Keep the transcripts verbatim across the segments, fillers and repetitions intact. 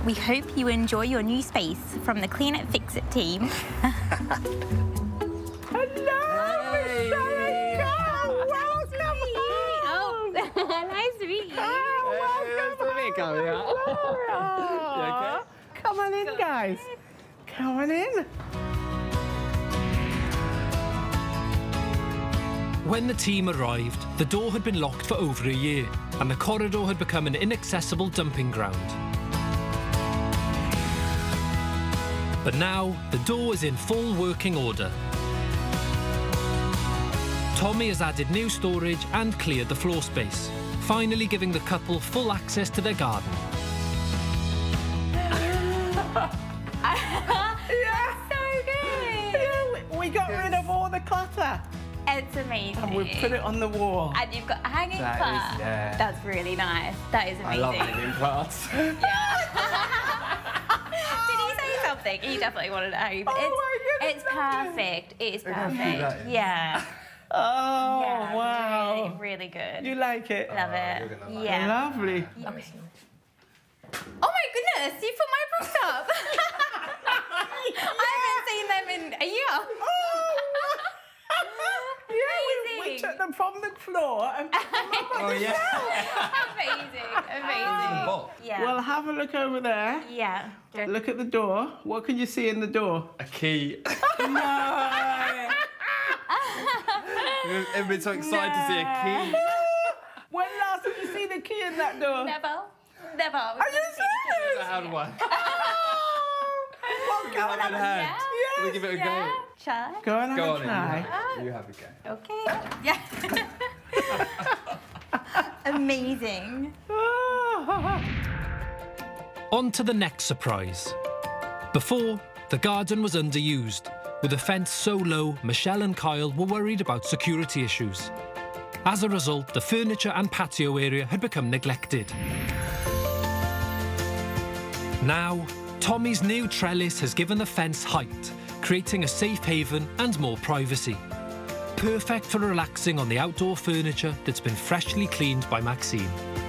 We hope you enjoy your new space from the Clean It Fix It team. Hello, Hey. Michelle! Welcome Oh, nice to meet you. Oh, welcome home. You okay? Come on in, guys. Come on in. When the team arrived, the door had been locked for over a year, and the corridor had become an inaccessible dumping ground. But now, the door is in full working order. Tommy has added new storage and cleared the floor space, finally giving the couple full access to their garden. Yeah. So good. Yeah, we, we got rid of all the clutter. It's amazing. And we put it on the wall. And you've got a hanging That is, plant. yeah. That's really nice. That is I amazing. love hanging plants. Did he say something? He definitely wanted to hang. Oh it's, my goodness, it's perfect. It is Look how cute that perfect. is. Yeah. Oh, yeah, wow. Really, really good. You like it? Love it. you're gonna like Yeah. Lovely. Okay. Oh my goodness, you put my books up. I haven't seen them in a year. Yeah, we, we Amazing. took them from the floor and put them up on Oh, the yeah. shelf. Amazing, amazing. box. Yeah. Well, have a look over there. yeah. Go- Look at the door. What can you see in the door? A key. No. I've been so excited to see a key. When last did you see the key in that door? Never. Never. Are you serious? I had one. Well, go on, In have a hand. Yes, Can we give it a Yeah. go? Shall Go on, have Go a on in. try. You have a go. Okay. Yeah. Amazing. On to the next surprise. Before, the garden was underused. With the fence so low, Michelle and Kyle were worried about security issues. As a result, the furniture and patio area had become neglected. Now, Tommy's new trellis has given the fence height, creating a safe haven and more privacy. Perfect for relaxing on the outdoor furniture that's been freshly cleaned by Maxine.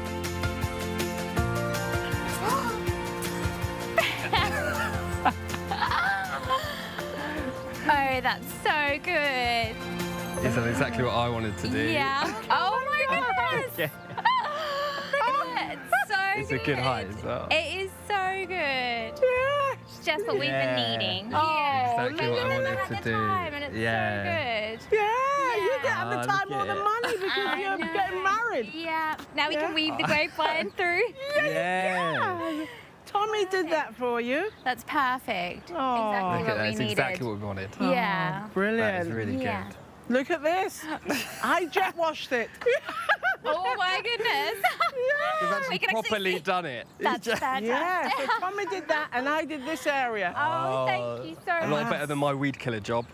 Oh, that's so good. It's exactly what I wanted to do. Yeah. Oh my goodness. Yeah. Look at it. It's so It's good. a good height as well. It is so good. Yeah. It's just what we've been Yeah. needing. Oh, Exactly what I Never wanted had to the do. time, and it's Yeah. so good. Yeah, you get at the Ah, time look all the at it. money because I you're know. getting married. Yeah. Now we Yeah. can weave the grapevine through. Yeah. Tommy did that for you. That's perfect. Oh. Exactly Look what at that. we It's needed. exactly what we wanted. Yeah. Brilliant. That is really Yeah. good. Look at this. I jet washed it. Oh my goodness. We've We actually can actually properly see- done it. That's fantastic. Yeah, so Tommy did that and I did this area. Oh, thank you so A much. lot better than my weed killer job.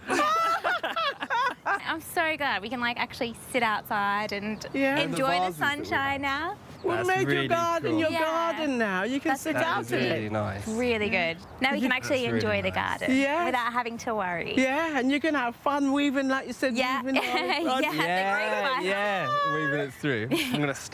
I'm so glad we can like actually sit outside and Yeah. And the enjoy the vases that we sunshine now. We That's made really your garden cool. your Yeah. garden now. You can That's sit That out It's in really it. nice. Really good. Now we can actually That's really enjoy the nice. garden Yes. without having to worry. Yeah, and you can have fun weaving, like you said, Yeah. weaving. all the- Yeah. the Yeah, grapevine. yeah. Weaving it through. I'm going to